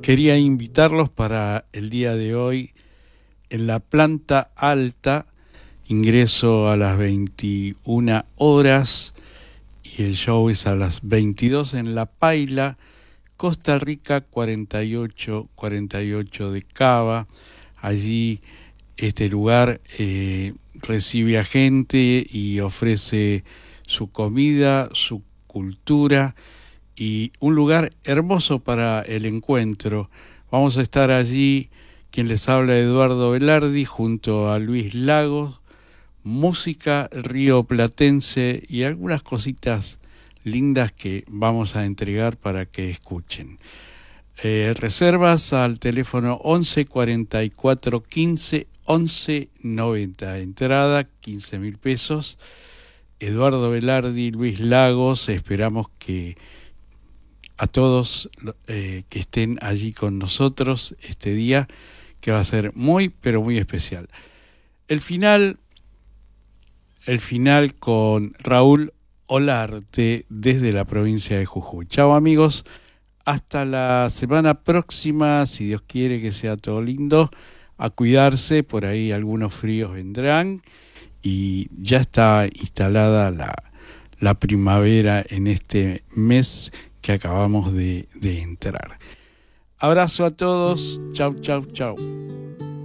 quería invitarlos para el día de hoy en la planta alta, ingreso a las 21 horas y el show es a las 22 en La Paila, Costa Rica 4848 de Cava. Allí este lugar recibe a gente y ofrece su comida, su cultura y un lugar hermoso para el encuentro. Vamos a estar allí, quien les habla, Eduardo Velardi, junto a Luis Lagos, música rioplatense y algunas cositas lindas que vamos a entregar para que escuchen. Reservas al teléfono 11 44 15 11 90. Entrada 15.000 pesos. Eduardo Velardi, Luis Lagos, esperamos que a todos que estén allí con nosotros este día, que va a ser muy, pero muy especial. El final con Raúl Olarte desde la provincia de Jujuy. Chao amigos, hasta la semana próxima, si Dios quiere que sea todo lindo, a cuidarse, por ahí algunos fríos vendrán y ya está instalada la primavera en este mes que acabamos de entrar. Abrazo a todos, chau, chau, chau.